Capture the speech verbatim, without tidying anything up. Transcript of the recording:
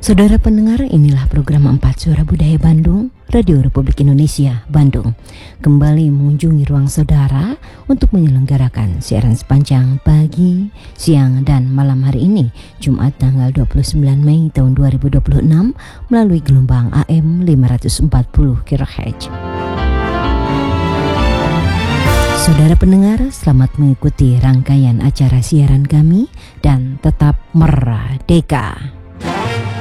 Saudara pendengar, inilah program empat Suara Budaya Bandung, Radio Republik Indonesia, Bandung. Kembali mengunjungi ruang saudara untuk menyelenggarakan siaran sepanjang pagi, siang, dan malam hari ini, Jumat tanggal dua puluh sembilan Mei tahun dua ribu dua puluh enam, melalui gelombang A M lima ratus empat puluh kilohertz. Saudara pendengar, selamat mengikuti rangkaian acara siaran kami dan tetap merdeka.